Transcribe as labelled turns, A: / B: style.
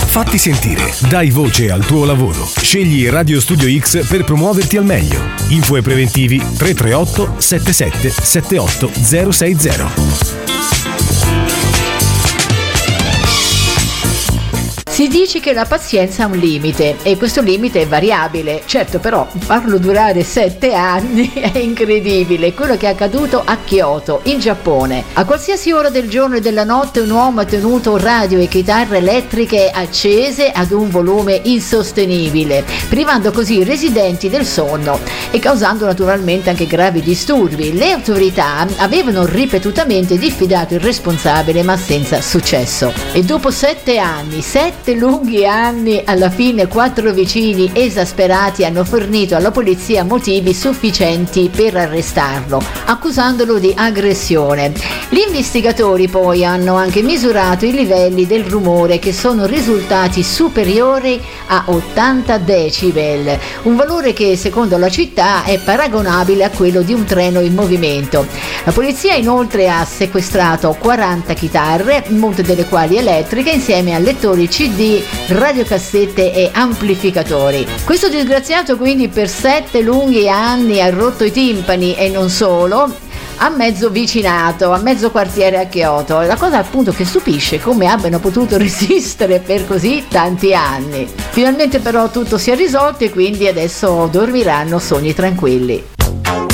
A: Fatti sentire, dai voce al tuo lavoro. Scegli Radio Studio X per promuoverti al meglio. Info e preventivi 338 77 78 060.
B: Si dice che la pazienza ha un limite e questo limite è variabile. Certo, però farlo durare 7 anni è incredibile. Quello che è accaduto a Kyoto, in Giappone. A qualsiasi ora del giorno e della notte un uomo ha tenuto radio e chitarre elettriche accese ad un volume insostenibile, privando così i residenti del sonno e causando naturalmente anche gravi disturbi. Le autorità avevano ripetutamente diffidato il responsabile, ma senza successo. E dopo 7 lunghi anni, alla fine 4 vicini esasperati hanno fornito alla polizia motivi sufficienti per arrestarlo, accusandolo di aggressione. Gli investigatori poi hanno anche misurato i livelli del rumore, che sono risultati superiori a 80 decibel, un valore che secondo la città è paragonabile a quello di un treno in movimento. La polizia inoltre ha sequestrato 40 chitarre, molte delle quali elettriche, insieme a lettori CD, radiocassette e amplificatori. Questo disgraziato quindi per 7 lunghi anni ha rotto i timpani e non solo, a mezzo vicinato, a mezzo quartiere a Kyoto. La cosa appunto che stupisce è come abbiano potuto resistere per così tanti anni. Finalmente però tutto si è risolto e quindi adesso dormiranno sogni tranquilli.